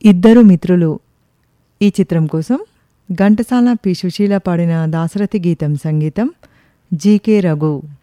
ఇద్దరు మిత్రులు ఈ చిత్రం కోసం ఘంటసాల పి. సుశీల పాడిన దాశరథి గీతం సంగీతం జీకే రఘు.